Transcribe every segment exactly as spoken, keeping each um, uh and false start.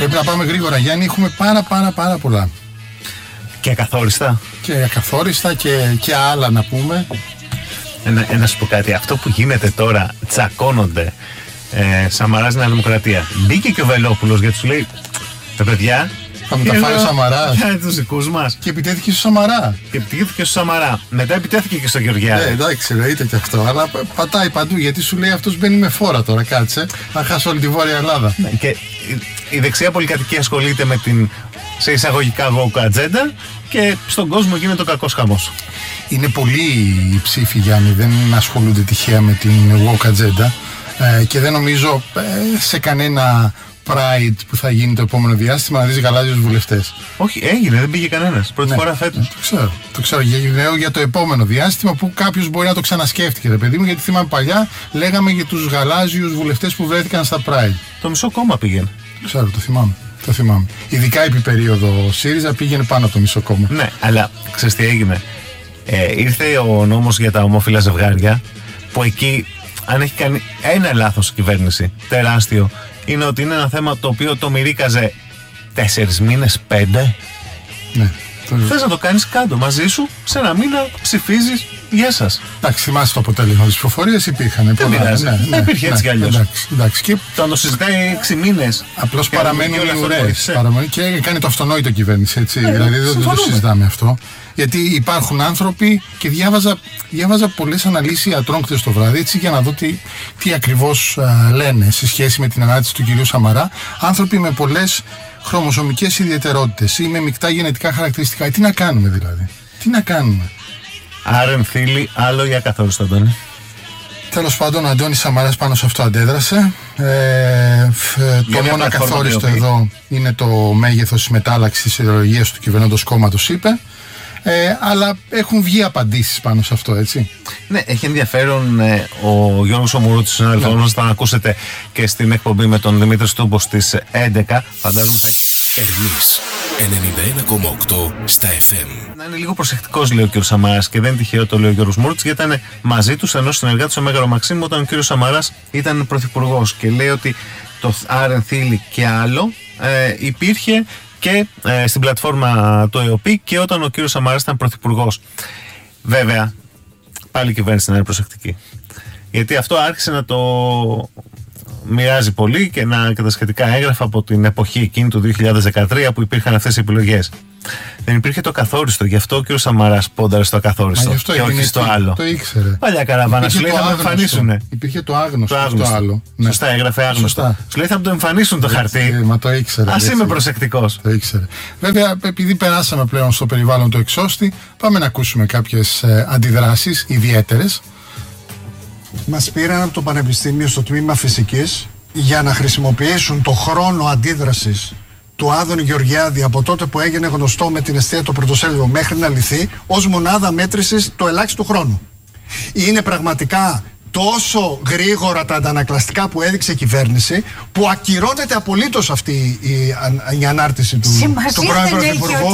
Πρέπει να πάμε γρήγορα, Γιάννη, έχουμε πάρα πάρα πάρα πολλά. Και ακαθόριστα. Και ακαθόριστα και, και άλλα να πούμε. Ένα, να σου πω κάτι, αυτό που γίνεται τώρα, τσακώνονται ε, Σαμαράς Νέα Δημοκρατία. Μπήκε και ο Βελόπουλος γιατί σου λέει τα παιδιά θα μου τα φάει ο Σαμαράς. Για τους δικούς μας. Και επιτέθηκε στο Σαμαρά. Και επιτέθηκε στο Σαμαρά. Μετά επιτέθηκε και στο Γεωργιάδη. Ε, εντάξει, εννοείται και αυτό. Αλλά πατάει παντού γιατί σου λέει αυτός μπαίνει με φόρα τώρα. Κάτσε. Θα χάσω όλη τη Βόρεια Ελλάδα. Ναι, και η δεξιά πολυκατοικία ασχολείται με την σε εισαγωγικά woke ατζέντα και στον κόσμο γίνεται ο κακός χαμός. Είναι πολλοί οι ψήφοι, Γιάννη, δεν ασχολούνται τυχαία με την woke ατζέντα ε, και δεν νομίζω ε, σε κανένα Pride που θα γίνει το επόμενο διάστημα να δεις γαλάζιους βουλευτές. Όχι, έγινε, δεν πήγε κανένας. Πρώτη ναι, φορά φέτος. Ναι, το ξέρω. Το ξέρω. Λέω για το επόμενο διάστημα που κάποιος μπορεί να το ξανασκέφτηκε, ρε παιδί μου, γιατί θυμάμαι παλιά λέγαμε για τους γαλάζιους βουλευτές που βρέθηκαν στα Pride. Το μισό κόμμα πήγαινε. Το ξέρω, το θυμάμαι. Το θυμάμαι. Ειδικά επί περίοδο ΣΥΡΙΖΑ πήγαινε πάνω από το μισό κόμμα. Ναι, αλλά ξέρεις τι έγινε. Ε, ήρθε ο νόμος για τα ομόφυλα ζευγάρια που εκεί αν έχει κάνει ένα λάθος η κυβέρνηση τεράστιο είναι ότι είναι ένα θέμα το οποίο το μυρίκαζε τέσσερις μήνες, πέντε. Ναι. Θες να το κάνεις κάτω μαζί σου, σε ένα μήνα ψηφίζεις, γεια σας. Εντάξει, θυμάσαι το αποτέλεσμα της ψηφοφορίας, υπήρχαν. Δεν πειράζει. Ναι, ναι, υπήρχε ναι, έτσι κι αλλιώς. Εντάξει, εντάξει. Και το να το συζητάει έξι μήνες. Απλώς παραμένουν οι ουρές. Ε. Και κάνει το αυτονόητο η κυβέρνηση, έτσι. Ε, δηλαδή δεν το συζητάμε αυτό. Γιατί υπάρχουν άνθρωποι και διάβαζα, διάβαζα πολλές αναλύσεις ιατρών χθες το βράδυ, έτσι, για να δω τι, τι ακριβώς α, λένε σε σχέση με την ανάρτηση του κυρίου Σαμαρά. Άνθρωποι με πολλές χρωμοσωμικές ιδιαιτερότητες ή με μεικτά γενετικά χαρακτηριστικά. Τι να κάνουμε δηλαδή. Τι να κάνουμε. Άρεν Θήλη, άλλο για καθόριστο, Αντώνη. Τέλος πάντων, ο Αντώνης Σαμαράς πάνω σε αυτό αντέδρασε. Ε, το μόνο ακαθόριστο εδώ είναι το μέγεθος της μετάλλαξης της ιδεολογίας του κυβερνώντος κόμματος, είπε. Ε, αλλά έχουν βγει απαντήσεις πάνω σε αυτό, έτσι. Ναι, έχει ενδιαφέρον ε, ο Γιώργος Ομουρούτης, συνάδελφός μας, θα ακούσετε και στην εκπομπή με τον Δημήτρη Στούμπο στις έντεκα. Φαντάζομαι θα έχει. Ερμής ενενήντα ένα κόμμα οκτώ στα εφ εμ. Να είναι λίγο προσεκτικός, λέει ο κ. Σαμαράς, και δεν είναι τυχαίο το λέει ο Γιώργος Ομουρούτης, γιατί ήταν μαζί του ενός συνεργάτη ο Μέγαρο Μαξίμου όταν ο κ. Σαμαράς ήταν πρωθυπουργός. Και λέει ότι το Άρεν Θήλη και άλλο ε, υπήρχε και ε, στην πλατφόρμα του ΕΟΠΗ και όταν ο κύριος Σαμαράς ήταν πρωθυπουργός. Βέβαια, πάλι η κυβέρνηση να είναι προσεκτική. Γιατί αυτό άρχισε να το μοιράζει πολύ και, να, και τα σχετικά έγγραφα από την εποχή εκείνη του δύο χιλιάδες δεκατρία που υπήρχαν αυτές οι επιλογές. Δεν υπήρχε το καθόριστο, γι' αυτό ο κύριος Σαμαράς πόνταρε στο ακαθόριστο και όχι στο άλλο. Το ήξερε. Παλιά καραβάνα, σου λέει θα με εμφανίσουνε. Υπήρχε το άγνωστο, το άγνωστο. στο άλλο. Σωστά, ναι. Έγραφε άγνωστο. Σωστά. Σου λέει θα μου το εμφανίσουν το χαρτί. Ε, μα το ήξερε. Ας είμαι προσεκτικός. Το ήξερε. Βέβαια, επειδή περάσαμε πλέον στο περιβάλλον το εξώστη, πάμε να ακούσουμε κάποιες ε, αντιδράσεις ιδιαίτερες. Μας πήραν από το Πανεπιστήμιο στο τμήμα Φυσικής για να χρησιμοποιήσουν το χρόνο αντίδρασης του Άδωνη Γεωργιάδη από τότε που έγινε γνωστό με την εστία το πρωτοσέλιδο μέχρι να λυθεί ως μονάδα μέτρησης του ελάχιστου χρόνου. Είναι πραγματικά τόσο γρήγορα τα αντανακλαστικά που έδειξε η κυβέρνηση που ακυρώνεται απολύτως αυτή η, η ανάρτηση του, του πρώην Πρωθυπουργού.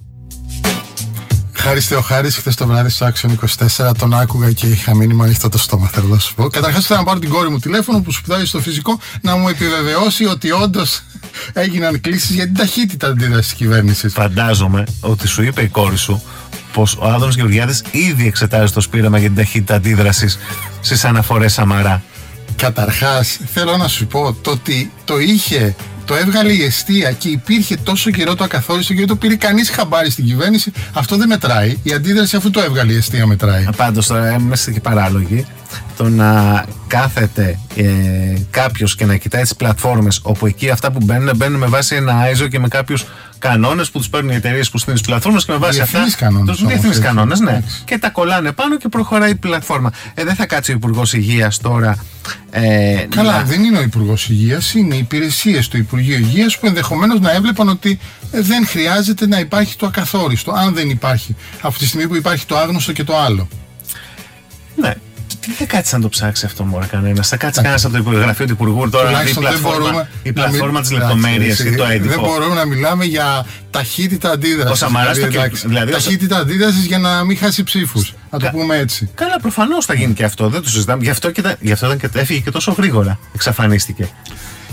Χάρης Θεοχάρης, χθες το βράδυ στο Action είκοσι τέσσερα τον άκουγα και είχα μείνει ανοιχτό το στόμα, θέλω να σου πω. Καταρχάς θέλω να πάρω την κόρη μου τηλέφωνο που σπουδάζει στο φυσικό να μου επιβεβαιώσει ότι όντως έγιναν κλήσεις για την ταχύτητα αντίδρασης της κυβέρνησης. Φαντάζομαι ότι σου είπε η κόρη σου πως ο Άδωνης Γεωργιάδης ήδη εξετάζει το σπήραμα για την ταχύτητα αντίδρασης στις αναφορές Σαμαρά. Καταρχάς θέλω να σου πω το ότι το είχε. Το έβγαλε η εστία και υπήρχε τόσο καιρό το ακαθόριστο και δεν το πήρε κανείς χαμπάρι στην κυβέρνηση. Αυτό δεν μετράει. Η αντίδραση αφού το έβγαλε η εστία μετράει. Πάντως τώρα είμαστε και παράλογοι. Το να κάθεται ε, κάποιος και να κοιτάει τις πλατφόρμες όπου εκεί αυτά που μπαίνουν μπαίνουν με βάση ένα άι ες ο και με κάποιους κανόνες που τους παίρνουν οι εταιρείες που στείλουν τις πλατφόρμες και με βάση διεθνείς αυτά κανόνες, τους διεθνείς κανόνες, ναι. Έτσι. Και τα κολλάνε πάνω και προχωράει η πλατφόρμα. Ε, δεν θα κάτσει ο Υπουργός Υγείας τώρα. Ε, Καλά, να... δεν είναι ο Υπουργός Υγείας, είναι οι υπηρεσίες του Υπουργείου Υγείας που ενδεχομένως να έβλεπαν ότι δεν χρειάζεται να υπάρχει το ακαθόριστο. Αν δεν υπάρχει, από τη στιγμή που υπάρχει το άγνωστο και το άλλο. Ναι. Τι θα κάτσει να το ψάξει αυτό μόνο κανένα. Θα κάτσει κανένα από το γραφείο του Υπουργού τώρα να δει η πλατφόρμα, η πλατφόρμα τη λεπτομέρεια ή το έντυπο. Δεν μπορούμε να μιλάμε για ταχύτητα αντίδραση. Ο Σαμαράς δηλαδή, το δηλαδή, ταχύτητα αντίδραση για να μην χάσει ψήφους. Να το πούμε έτσι. Καλά, προφανώς θα γίνει και αυτό. Δεν το συζητάμε. Γι' αυτό, και τα, γι αυτό ήταν και, έφυγε και τόσο γρήγορα. Εξαφανίστηκε.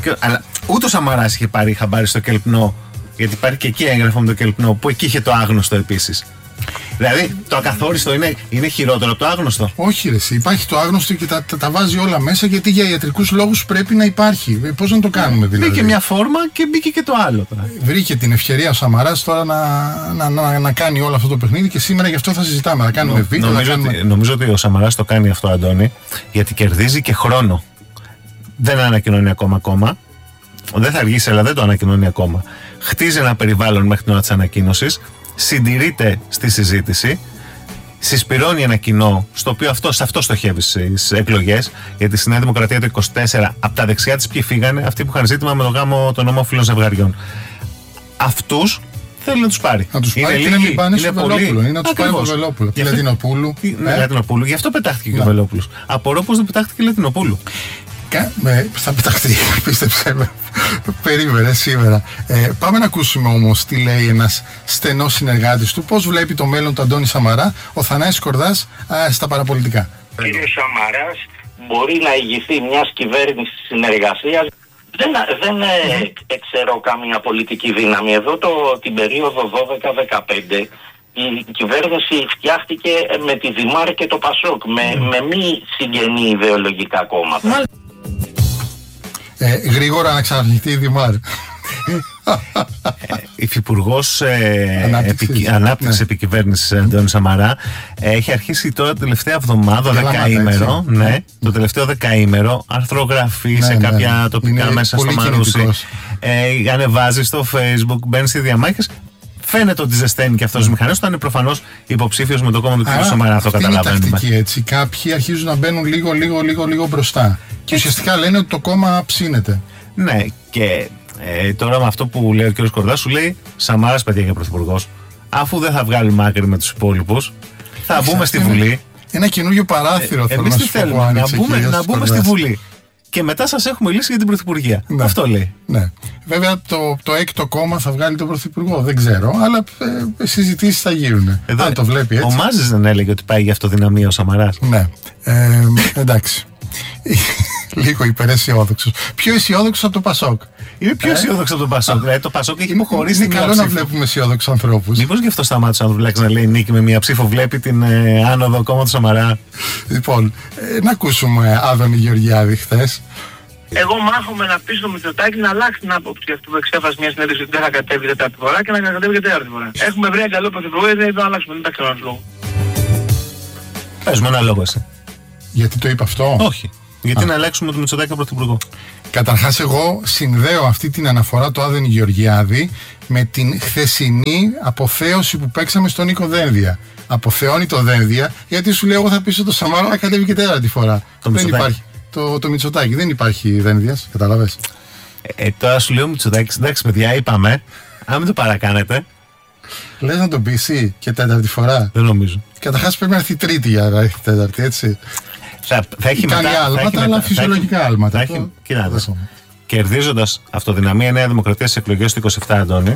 Και, αλλά ούτε ο Σαμαράς είχε πάρει χαμπάρι στο Κελπνό, γιατί υπάρχει και εκεί έγγραφο με το Κελπνό, που εκεί είχε το άγνωστο επίσης. Δηλαδή το ακαθόριστο είναι, είναι χειρότερο από το άγνωστο. Όχι, ρε, υπάρχει το άγνωστο και τα, τα, τα βάζει όλα μέσα, γιατί για ιατρικούς λόγους πρέπει να υπάρχει. Πώς να το κάνουμε δηλαδή? Μπήκε μια φόρμα και μπήκε και το άλλο τώρα. Βρήκε την ευκαιρία ο Σαμαράς τώρα να, να, να, να κάνει όλο αυτό το παιχνίδι και σήμερα γι' αυτό θα συζητάμε. Να κάνουμε Νο, βίντεο. Νομίζω, κάνουμε... ότι, νομίζω ότι ο Σαμαράς το κάνει αυτό, Αντώνη, γιατί κερδίζει και χρόνο. Δεν ανακοινώνει ακόμα ακόμα. Δεν θα αργήσει, αλλά δεν το ανακοινώνει ακόμα. Χτίζει ένα περιβάλλον μέχρι την ώρα της ανακοίνωσης. Συντηρείται στη συζήτηση, συσπηρώνει ένα κοινό, στο οποίο αυτό, σε αυτό στοχεύει στις εκλογές. Γιατί στη Νέα Δημοκρατία το είκοσι τέσσερα, από τα δεξιά της ποιοι φύγανε? Αυτοί που είχαν ζήτημα με το γάμο των ομόφυλων ζευγαριών. Αυτούς θέλει να τους πάρει. Να τους πάρει και να μην πάνε στο Βελόπουλο. Ή να τους πάρει το Βελόπουλο. Τη Λατινοπούλου. Ναι, Λατινοπούλου. Γι' αυτό πετάχτηκε και ο Βελόπουλος. Απορώ πως δεν πετάχτηκε η Λατινοπούλου. Με, θα πεταχτεί, πίστεψε με. Περίμενε σήμερα. Ε, πάμε να ακούσουμε όμως τι λέει ένας στενός συνεργάτης του, πώς βλέπει το μέλλον του Αντώνη Σαμαρά, ο Θανάσης Κορδάς, α, στα παραπολιτικά. Ο κ. Σαμαράς μπορεί να ηγηθεί μιας κυβέρνησης συνεργασίας. Δεν, δεν mm-hmm. ξέρω καμία πολιτική δύναμη. Εδώ το, την περίοδο δώδεκα δεκαπέντε η κυβέρνηση φτιάχτηκε με τη Δημάρ και το Πασόκ, με, mm. με μη συγγενή ιδεολογικά κόμματα. Mm. Ε, γρήγορα να ξαναρχιστεί η Δημάρ. Υφυπουργός ε, Ανάπτυξης ναι. Επικυβέρνησης Αντώνη Σαμαρά έχει αρχίσει τώρα τελευταία εβδομάδα, δεκαήμερο, ναι, το τελευταίο δεκαήμερο, αρθρογραφεί ναι, σε ναι, κάποια ναι. τοπικά είναι μέσα στο Μαρούσι, ε, ανεβάζει στο Facebook, μπαίνει σε διαμάχες. Φαίνεται ότι ζεσταίνει και αυτός ο μηχανός, θα είναι προφανώς υποψήφιος με το κόμμα του κ. Σαμαρά. Αυτό καταλαβαίνουμε. Είναι τακτική έτσι. Κάποιοι αρχίζουν να μπαίνουν λίγο, λίγο, λίγο, λίγο μπροστά. Και ουσιαστικά λένε ότι το κόμμα ψήνεται. Ναι, και ε, τώρα με αυτό που λέει ο κ. Κορδάς, σου λέει Σαμάρας, παιδιά, για πρωθυπουργός. Αφού δεν θα βγάλουμε άκρη με τους υπόλοιπους, θα Εξα, μπούμε στη Βουλή. Ένα καινούριο παράθυρο ε, θέλω να σου πω. Θέλουμε, να μπούμε, να μπούμε στη Βουλή. Και μετά σας έχουμε λύσει για την πρωθυπουργία. Ναι. Αυτό λέει. Ναι. Βέβαια το, το έκτο κόμμα θα βγάλει τον πρωθυπουργό. Δεν ξέρω, αλλά ε, συζητήσεις θα γίνουν. Εδώ, αν το βλέπει έτσι. Ο Μάζης δεν έλεγε ότι πάει για αυτοδυναμία ο Σαμαράς. Ναι. Ε, εντάξει. Λίγο υπεραισιόδοξος. Πιο αισιόδοξος από το Πασόκ. Είναι πιο αισιόδοξο από το Πασόκ. Δηλαδή το Πασόκ έχει υποχωρήσει. Είναι καλό να βλέπουμε αισιόδοξους ανθρώπους. Μήπως γι' αυτό σταμάτησε ο Ανδρουλάκης να λέει νίκη με μία ψήφο, βλέπει την ε, άνοδο κόμμα του Σαμαρά. Λοιπόν, ε, να ακούσουμε Άδωνη Γεωργιάδη χθες. Εγώ μάχομαι να πει στο Μητσοτάκη να αλλάξει την άποψη αυτού που εξέφρασε μια συνέντευξη ότι δεν θα κατέβει τέταρτη φορά και να κατέβει και τέταρτη φορά. Έχουμε βρει καλό πρωθυπουργό, δεν θα αλλάξουμε. Δεν τα ξέρω έναν λόγο. Πες μου ένα λόγο εσύ. Γιατί το είπα αυτό? Όχι. Γιατί Α. να αλλάξουμε τον Μητσοτάκη πρωθυπουργό. Καταρχάς, εγώ συνδέω αυτή την αναφορά του Άδωνη Γεωργιάδη με την χθεσινή αποθέωση που παίξαμε στον Νίκο Δένδια. Αποθεώνει το Δένδια, γιατί σου λέω: εγώ θα πείσω το Σαμαρά να κατέβει και τέταρτη φορά. Το δεν υπάρχει. Το, το Μητσοτάκη. Δεν υπάρχει Δένδιας, καταλαβες. Ε, τώρα σου λέω Μητσοτάκη, εντάξει παιδιά, είπαμε. Αν μην το παρακάνετε. Λες να τον πείσει και τέταρτη φορά? Δεν νομίζω. Καταρχάς πρέπει να έρθει τρίτη για να έρθει τέταρτη, έτσι. Θα, θα έχει κάνει μετά, άλματα, θα αλλά φυσιολογικά έχει, άλματα. Θα έχει, κοιτάξτε, κερδίζοντας αυτοδυναμία η Νέα Δημοκρατία στις εκλογές του είκοσι επτά, Αντώνη,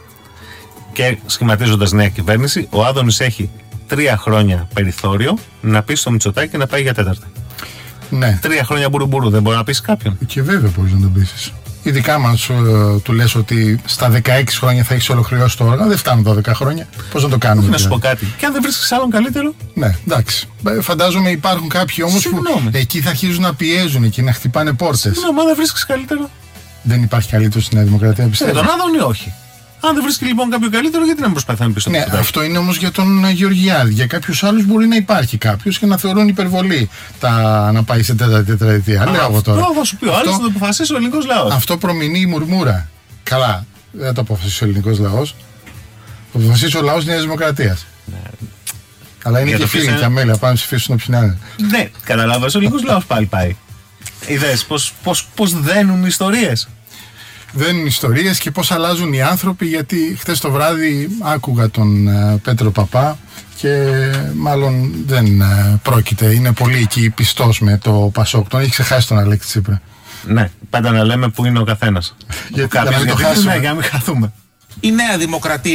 και σχηματίζοντας νέα κυβέρνηση, ο Άδωνης έχει τρία χρόνια περιθώριο να πει στο Μητσοτάκη να πάει για τέταρτη. Ναι. Τρία χρόνια μπουρουμπουρου, δεν μπορεί να πεις κάποιον. Και βέβαια μπορείς να τον πείσεις. Ειδικά μα uh, του λες ότι στα δεκαέξι χρόνια θα έχεις ολοκληρώσει το όργανο, δεν φτάνουν δώδεκα χρόνια. Πώς να το κάνουμε? Να σου πω κάτι. Και αν δεν βρίσκεις άλλον καλύτερο. Ναι, εντάξει. Φαντάζομαι υπάρχουν κάποιοι όμως που εκεί θα αρχίζουν να πιέζουν και να χτυπάνε πόρτες. Συγγνώμη, αν δεν βρίσκεις καλύτερο. Δεν υπάρχει καλύτερο στη Νέα Δημοκρατία, πιστεύω. Ε, τον Άδωνη όχι. Αν δεν βρίσκει λοιπόν κάποιο καλύτερο, γιατί να μην προσπαθεί να πει στο Ναι, αυτό, αυτό είναι όμως για τον Γεωργιάδη. Για κάποιους άλλους μπορεί να υπάρχει κάποιος και να θεωρούν υπερβολή τα, να πάει σε τέταρτη τετραετία. Λέω εγώ τώρα. Αυτό θα σου πει ο άλλος, θα το αποφασίσει ο ελληνικός λαός. Αυτό προμηνεί η μουρμούρα. Καλά, δεν θα το αποφασίσει ο ελληνικός λαός. Θα το αποφασίσει ο λαός της Νέας Δημοκρατίας. Ναι. Αλλά είναι για και φίλοι και αμέλεια, πάνε να ψηφίσουν όποιοι να είναι. Ναι, καταλάβες, ο ελληνικός λαός πάλι πάει. Είδες πώς δένουν οι ιστορίες. Δεν είναι ιστορίες και πώς αλλάζουν οι άνθρωποι, γιατί χθες το βράδυ άκουγα τον uh, Πέτρο Παπά και μάλλον δεν uh, πρόκειται, είναι πολύ εκεί πιστός με το Πασόκ, τον έχει ξεχάσει τον Αλέξη Τσίπρα. Ναι, πάντα να λέμε που είναι ο καθένας. Γιατί, για, να μην το χάσουμε. Ναι, για να μην χαθούμε. Η Νέα Δημοκρατία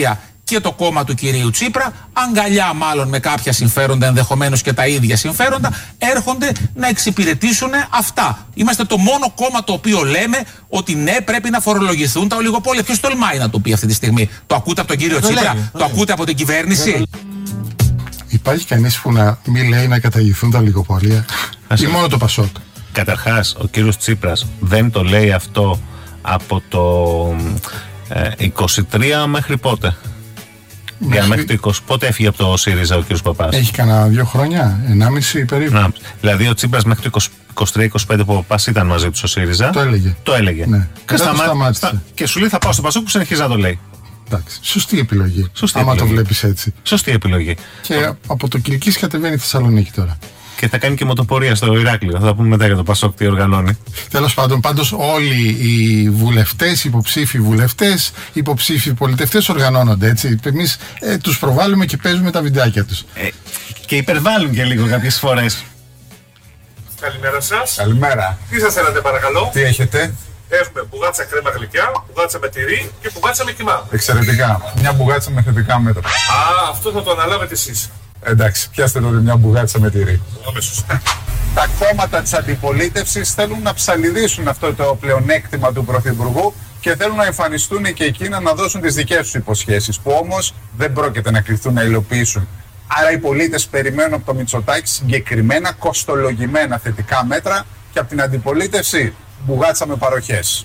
και το κόμμα του κυρίου Τσίπρα, αγκαλιά μάλλον με κάποια συμφέροντα, ενδεχομένως και τα ίδια συμφέροντα, έρχονται να εξυπηρετήσουν αυτά. Είμαστε το μόνο κόμμα το οποίο λέμε ότι ναι, πρέπει να φορολογηθούν τα ολιγοπόλια. Ποιος τολμάει να το πει αυτή τη στιγμή? Το ακούτε από τον κύριο Τσίπρα? Το, το ακούτε από την κυβέρνηση? Υπάρχει κανείς που να μην λέει να καταργηθούν τα ολιγοπόλια? Ή μόνο το Πασόκ? Καταρχάς, ο κύριος Τσίπρας δεν το λέει αυτό από το ε, είκοσι τρία μέχρι πότε? Μέχρι... Για μέχρι το είκοσι. Πότε έφυγε από το ΣΥΡΙΖΑ ο κύριος Παπάς? Έχει κανένα δύο χρόνια, ενάμιση περίπου. Να, δηλαδή ο Τσίπρας μέχρι το είκοσι τρία είκοσι πέντε που ο Παπάς ήταν μαζί του στο ΣΥΡΙΖΑ. Το έλεγε. Το έλεγε. Ναι. Και, σταμά... Στα... και σου λέει θα πάω στο Πασόκ που συνεχίζει να το λέει. Εντάξει. Σωστή επιλογή. Σωστή άμα επιλογή. το βλέπεις έτσι. Σωστή επιλογή. Και ο... από το Κιλκής κατεβαίνει στη Θεσσαλονίκη τώρα. Και θα κάνει και μοτοπορία στο Ηράκλειο. Θα πούμε μετά για το Πασόκ τι οργανώνει. Τέλος πάντων, πάντως όλοι οι βουλευτές, υποψήφοι βουλευτές, υποψήφοι πολιτευτές οργανώνονται έτσι. Εμείς ε, τους προβάλλουμε και παίζουμε τα βιντεάκια τους. Ε, και υπερβάλλουν και λίγο κάποιες φορές. Καλημέρα σας. Καλημέρα. Τι σας θέλατε παρακαλώ? Τι έχετε? Έχουμε μπουγάτσα κρέμα γλυκιά, μπουγάτσα με τυρί και μπουγάτσα με κιμά. Εξαιρετικά. Μια μπουγάτσα με θετικά μέτρα. Α, αυτό θα το αναλάβετε εσείς. Εντάξει, πιάστε τότε μια μπουγάτσα με τυρί. Αμέσως. Τα κόμματα της αντιπολίτευσης θέλουν να ψαλιδίσουν αυτό το πλεονέκτημα του Πρωθυπουργού και θέλουν να εμφανιστούν και εκείνα να δώσουν τις δικές τους υποσχέσεις, που όμως δεν πρόκειται να κληθούν να υλοποιήσουν. Άρα οι πολίτες περιμένουν από το Μητσοτάκη συγκεκριμένα κοστολογημένα θετικά μέτρα και από την αντιπολίτευση μπουγάτσα με παροχές.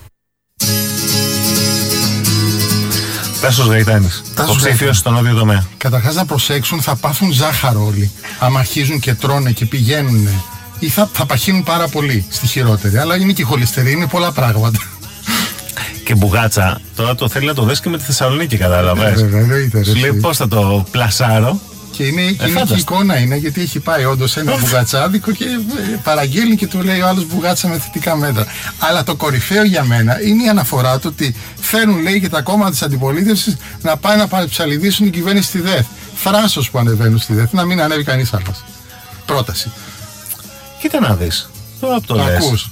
Τάσος Γαϊτάνης, υποψήφιος στον νότιο τομέα. Καταρχάς να προσέξουν, θα πάθουν ζάχαρο όλοι. Άμα αρχίζουν και τρώνε και πηγαίνουν, ή θα, θα παχύνουν πάρα πολύ στη χειρότερη. Αλλά είναι και χολυστερίνη, είναι πολλά πράγματα. Και μπουγάτσα, τώρα το θέλει να το δες και με τη Θεσσαλονίκη, κατάλαβες. Σου λέει πώς θα το πλασάρω. Και είναι, ε, και είναι και εικόνα είναι, γιατί έχει πάει όντως ένα μπουγατσάδικο και παραγγέλνει και του λέει ο άλλος μπουγάτσα με θετικά μέτρα. Αλλά το κορυφαίο για μένα είναι η αναφορά του ότι θέλουν, λέει, και τα κόμματα της αντιπολίτευσης να πάνε να παρεψαλιδίσουν την κυβέρνηση στη ΔΕΘ. Θράσος που ανεβαίνουν στη ΔΕΘ, να μην ανέβει κανείς άλλος. Πρόταση. Κοίτα να δεις. Τώρα που το, το λες. Ακούς.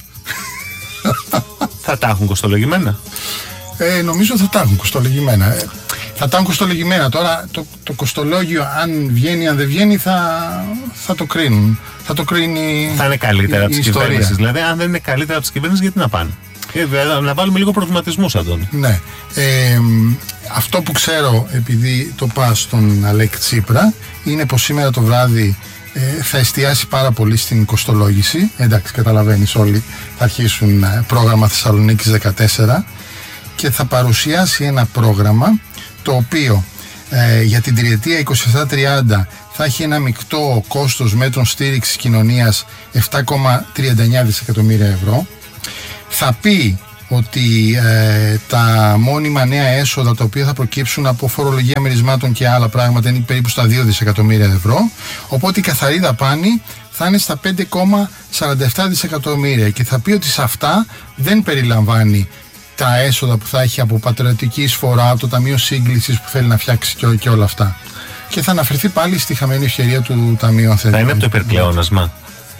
Θα τα έχουν κοστολογημένα. Ε, νομίζω θα τα έχουν κοστολογημένα. Ε, θα τα έχουν κοστολογημένα. Τώρα το, το κοστολόγιο, αν βγαίνει, αν δεν βγαίνει, θα, θα το κρίνουν. Θα το κρίνει. Θα είναι καλύτερα από τις κυβέρνησεις. Δηλαδή, αν δεν είναι καλύτερα από τις κυβέρνησεις, γιατί να πάνε. Ε, να βάλουμε λίγο προβληματισμούς, Αντώνη. Ναι. Ε, αυτό που ξέρω, επειδή το πας στον Αλέκ Τσίπρα, είναι πως σήμερα το βράδυ ε, θα εστιάσει πάρα πολύ στην κοστολόγηση. Εντάξει, καταλαβαίνεις όλοι, θα αρχίσουν πρόγραμμα Θεσσαλονίκης δεκατέσσερα και θα παρουσιάσει ένα πρόγραμμα το οποίο ε, για την τριετία είκοσι επτά τριάντα θα έχει ένα μεικτό κόστος μέτρων στήριξης κοινωνίας επτά κόμμα τριάντα εννιά δισεκατομμύρια ευρώ. Θα πει ότι ε, τα μόνιμα νέα έσοδα τα οποία θα προκύψουν από φορολογία μερισμάτων και άλλα πράγματα είναι περίπου στα δύο δισεκατομμύρια ευρώ, οπότε η καθαρή δαπάνη θα είναι στα πέντε κόμμα σαράντα επτά δισεκατομμύρια και θα πει ότι σε αυτά δεν περιλαμβάνει τα έσοδα που θα έχει από πατριωτική εισφορά, από το Ταμείο Σύγκλησης που θέλει να φτιάξει και, και όλα αυτά. Και θα αναφερθεί πάλι στη χαμένη ευκαιρία του Ταμείου, αν θέλει. Θα είναι από το υπερπλεόνασμα.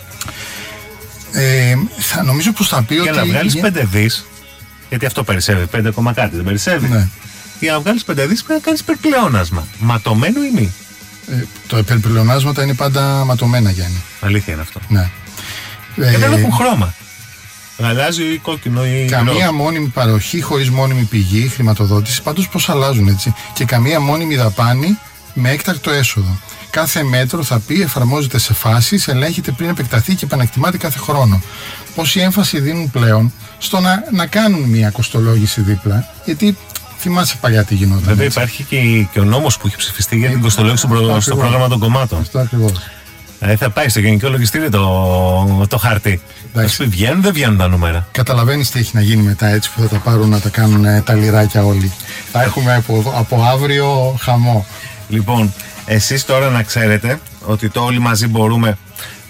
Ε, θα, νομίζω πως θα πει για ότι... Για να βγάλεις πέντε δις, γιατί αυτό περισσεύει, πέντε κόμμα κάτι δεν περισσεύει. Ναι. Για να βγάλεις πέντε δις πρέπει να κάνεις υπερπλεόνασμα. Ματωμένο ή μη. Ε, το υπερπλεονάσματα είναι πάντα ματωμένα, Γιάννη. Αλήθεια είναι αυτό. Ναι. Και δεν έχουν χρώμα. Γαλάζιο ή κόκκινο ή καμία ροζ. Μόνιμη παροχή χωρίς μόνιμη πηγή χρηματοδότηση. Πάντως πώς αλλάζουν, έτσι. Και καμία μόνιμη δαπάνη με έκτακτο έσοδο. Κάθε μέτρο, θα πει, εφαρμόζεται σε φάσεις, ελέγχεται πριν επεκταθεί και επανεκτιμάται κάθε χρόνο. Πόση έμφαση δίνουν πλέον στο να, να κάνουν μια κοστολόγηση δίπλα, γιατί θυμάσαι παλιά τι γινόταν. Βέβαια υπάρχει και, και ο νόμος που έχει ψηφιστεί για την κοστολόγηση στο, προ, στο πρόγραμμα των κομμάτων. Αυτό ακριβώς. Δηλαδή θα πάει στο γενικό λογιστήριο το, το χαρτί. Θα σου πει βγαίνουν, δεν βγαίνουν τα νούμερα. Καταλαβαίνεις τι έχει να γίνει μετά, έτσι που θα τα πάρουν να τα κάνουν τα λιράκια όλοι. Θα έχουμε από, από αύριο χαμό. Λοιπόν, εσείς τώρα να ξέρετε ότι το όλοι μαζί μπορούμε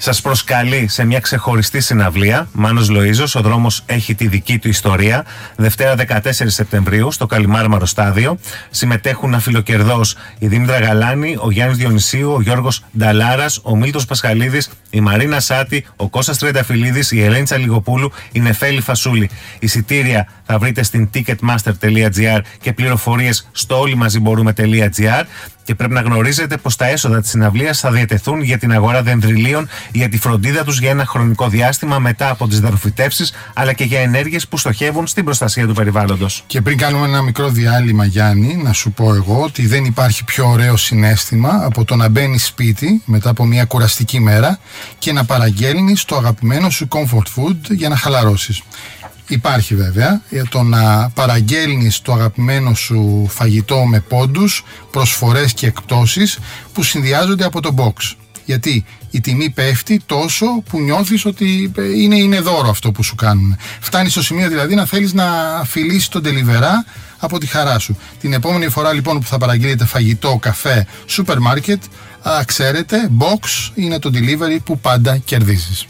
σας προσκαλεί σε μια ξεχωριστή συναυλία. Μάνος Λοΐζος, ο δρόμος έχει τη δική του ιστορία. Δευτέρα δεκατέσσερις Σεπτεμβρίου στο Καλιμάρμαρο Στάδιο. Συμμετέχουν αφιλοκερδώς η Δήμητρα Γαλάνη, ο Γιάννης Διονυσίου, ο Γιώργος Νταλάρας, ο Μίλτος Πασχαλίδης, η Μαρίνα Σάτη, ο Κώστας Τριανταφυλλίδης, η Ελένη Τσαλιγοπούλου, η Νεφέλη Φασούλη. Εισιτήρια θα βρείτε στην ticketmaster τελεία gr και πληροφορίες στο όλοιμαζιμπορούμε.gr. Και πρέπει να γνωρίζετε πως τα έσοδα της συναυλίας θα διατεθούν για την αγορά δενδριλίων, για τη φροντίδα τους για ένα χρονικό διάστημα μετά από τις δρομφυτεύσεις, αλλά και για ενέργειες που στοχεύουν στην προστασία του περιβάλλοντος. Και πριν κάνουμε ένα μικρό διάλειμμα, Γιάννη, να σου πω εγώ ότι δεν υπάρχει πιο ωραίο συναίσθημα από το να μπαίνεις σπίτι μετά από μια κουραστική μέρα και να παραγγέλνεις το αγαπημένο σου comfort food για να χαλαρώσεις. Υπάρχει βέβαια το να παραγγέλνεις το αγαπημένο σου φαγητό με πόντους, προσφορές και εκπτώσεις που συνδυάζονται από το box. Γιατί η τιμή πέφτει τόσο που νιώθεις ότι είναι, είναι δώρο αυτό που σου κάνουν. Φτάνει στο σημείο δηλαδή να θέλεις να φιλήσεις τον delivery από τη χαρά σου. Την επόμενη φορά λοιπόν που θα παραγγείλετε φαγητό, καφέ, σούπερ μάρκετ, ξέρετε, box είναι το delivery που πάντα κερδίζεις.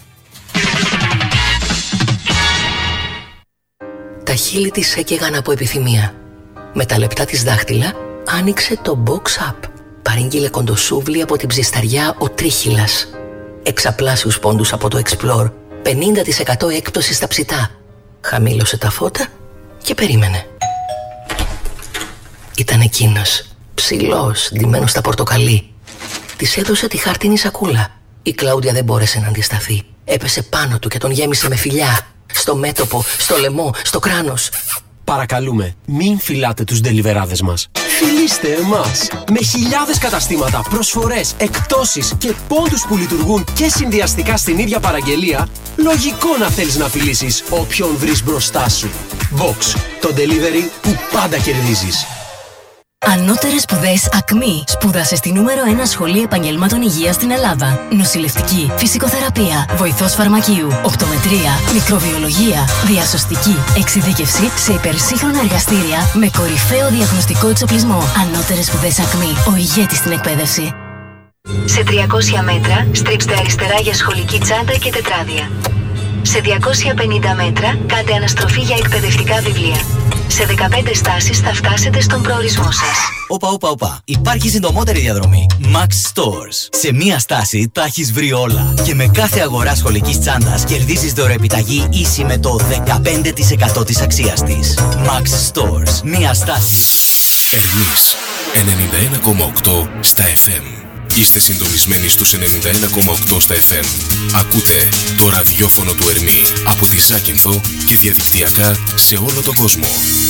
Τα χείλη της έκαιγαν από επιθυμία. Με τα λεπτά της δάχτυλα άνοιξε το Box Up. Παρήγγειλε κοντοσούβλι από την ψισταριά ο Τρίχυλας. Εξαπλάσιους πόντους από το Explore. πενήντα τοις εκατό έκπτωση στα ψητά. Χαμήλωσε τα φώτα και περίμενε. Ήταν εκείνος, ψηλός, ντυμένος στα πορτοκαλί. Της έδωσε τη χάρτινη σακούλα. Η Κλάουδια δεν μπόρεσε να αντισταθεί. Έπεσε πάνω του και τον γέμισε με φιλιά. Στο μέτωπο, στο λαιμό, στο κράνος. Παρακαλούμε, μην φυλάτε τους ντελιβεράδες μας. Φιλήστε εμάς! Με χιλιάδες καταστήματα, προσφορές, εκπτώσεις και πόντους που λειτουργούν και συνδυαστικά στην ίδια παραγγελία, λογικό να θέλεις να φιλήσεις όποιον βρεις μπροστά σου. Vox, το delivery που πάντα κερδίζεις. Ανώτερες σπουδές ΑΚΜΗ. Σπούδασε στη νούμερο ένα σχολή επαγγελμάτων υγείας στην Ελλάδα. Νοσηλευτική, φυσικοθεραπεία, βοηθός φαρμακείου, οπτομετρία, μικροβιολογία, διασωστική, εξειδίκευση σε υπερσύγχρονα εργαστήρια με κορυφαίο διαγνωστικό εξοπλισμό. Ανώτερες σπουδές ΑΚΜΗ. Ο ηγέτης στην εκπαίδευση. Σε τριακόσια μέτρα στρίψτε αριστερά για σχολική τσάντα και τετράδια. Σε διακόσια πενήντα μέτρα κάντε αναστροφή για εκπαιδευτικά βιβλία. Σε δεκαπέντε στάσεις θα φτάσετε στον προορισμό σας. Όπα, όπα, όπα. Υπάρχει συντομότερη διαδρομή. Max Stores. Σε μία στάση τα έχεις βρει όλα. Και με κάθε αγορά σχολικής τσάντας κερδίζεις δωρεοεπιταγή ίση με το δεκαπέντε τοις εκατό της αξίας της. Max Stores. Μία στάση. Ερμής ενενήντα ένα κόμμα οκτώ στα εφ εμ. Είστε συντονισμένοι στους ενενήντα ένα κόμμα οκτώ στα εφ εμ. Ακούτε το ραδιόφωνο του Ερμή από τη Ζάκυνθο και διαδικτυακά σε όλο τον κόσμο.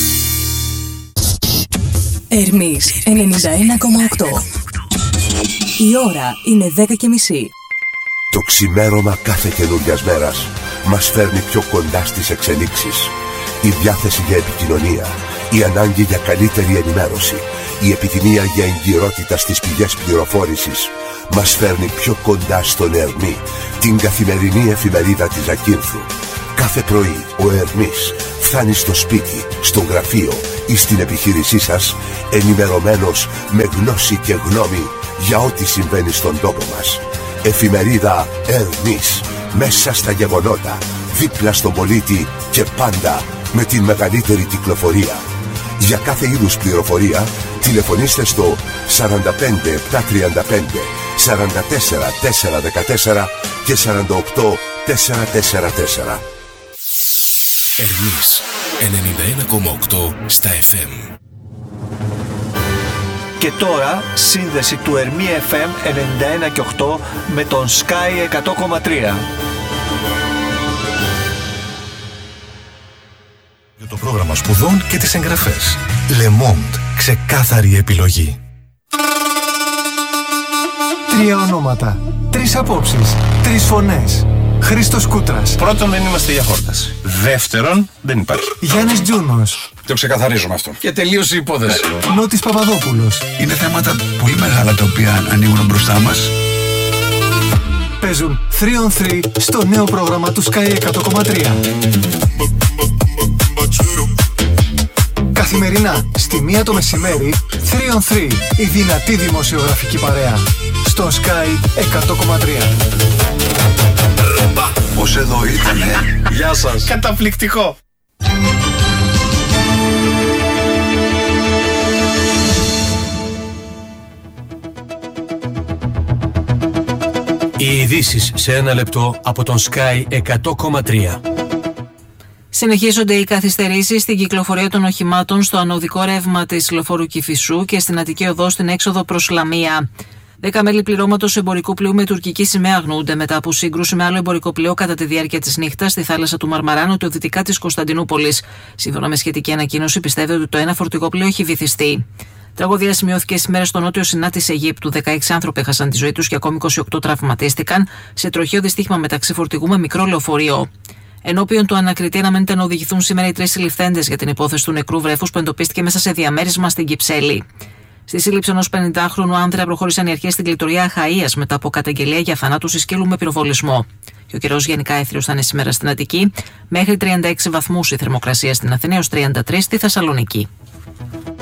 Ερμής ενενήντα ένα κόμμα οκτώ. Η ώρα είναι δέκα και μισή. Το ξημέρωμα κάθε καινούριας μέρας μας φέρνει πιο κοντά στις εξελίξεις. Η διάθεση για επικοινωνία, η ανάγκη για καλύτερη ενημέρωση, η επιθυμία για εγκυρότητα στις πηγές πληροφόρησης μας φέρνει πιο κοντά στον Ερμή, την καθημερινή εφημερίδα της Ζακύνθου. Κάθε πρωί ο Ερμής φτάνει στο σπίτι, στο γραφείο ή στην επιχείρησή σας ενημερωμένος με γνώση και γνώμη για ό,τι συμβαίνει στον τόπο μας. Εφημερίδα Ερμής, μέσα στα γεγονότα, δίπλα στον πολίτη και πάντα με την μεγαλύτερη κυκλοφορία. Για κάθε είδους πληροφορία τηλεφωνήστε στο σαράντα πέντε επτακόσια τριάντα πέντε σαράντα τέσσερα τετρακόσια δεκατέσσερα και σαράντα οκτώ τετρακόσια σαράντα τέσσερα. Ερμής ενενήντα ένα κόμμα οκτώ στα εφ εμ. Και τώρα σύνδεση του Ερμή εφ εμ ενενήντα ένα και οκτώ με τον Sky εκατό κόμμα τρία. Για το πρόγραμμα σπουδών και τις εγγραφές. Le Monde. Ξεκάθαρη επιλογή. Τρία ονόματα, τρεις απόψεις, τρεις φωνές. Χρήστος Κούτρας. Πρώτον, δεν είμαστε για χόρταση. Δεύτερον, δεν υπάρχει. Γιάννης Τζούνος. Το ξεκαθαρίζουμε αυτό. Και τελείωσε η υπόθεση. Νότης Παπαδόπουλος. Είναι θέματα πολύ μεγάλα τα οποία ανοίγουν μπροστά μας. Παίζουν τρία on τρία στο νέο πρόγραμμα του Sky εκατό κόμμα τρία. Καθημερινά, στη μία το μεσημέρι, τρία on τρία, η δυνατή δημοσιογραφική παρέα. Στο Sky εκατό κόμμα τρία. Πως εδώ ήτανε. Γεια σας. Καταπληκτικό. Οι ειδήσεις σε ένα λεπτό από τον Sky εκατό κόμμα τρία. Συνεχίζονται οι καθυστερήσεις στην κυκλοφορία των οχημάτων στο ανωδικό ρεύμα της λεωφόρου Κηφισού και στην Αττική Οδό στην έξοδο προς Λαμία. Δέκα μέλη πληρώματος εμπορικού πλοίου με τουρκική σημαία αγνοούνται μετά από σύγκρουση με άλλο εμπορικό πλοίο κατά τη διάρκεια της νύχτας στη θάλασσα του Μαρμαρά νοτιοδυτικά της Κωνσταντινούπολης. Σύμφωνα με σχετική ανακοίνωση, πιστεύετε ότι το ένα φορτηγό πλοίο έχει βυθιστεί. Τραγωδία σημειώθηκε σήμερα στο νότιο Σινά της Αιγύπτου. δεκαέξι άνθρωποι έχασαν τη ζωή τους και ακόμη είκοσι οκτώ τραυματίστηκαν σε τροχαίο δυστύχημα μεταξύ φορτηγού με μικρό λεωφορείο. Ενώπιον του ανακριτή αναμένεται να οδηγηθούν σήμερα οι τρεις συλληφθέντες για την υπόθεση του νεκρού βρέφους που εντοπίστηκε μέσα σε διαμέρισμα στην Κυψέλη. Στη σύλληψη ενός πενηντάχρονου άνδρα προχώρησαν οι αρχές στην κλειτορία Αχαΐας μετά από καταγγελία για θανάτου σκύλου με πυροβολισμό. Και ο καιρός γενικά έθριος θα είναι σήμερα στην Αττική, μέχρι τριάντα έξι βαθμούς η θερμοκρασία στην Αθήνα έως τριάντα τρεις στη Θεσσαλονίκη.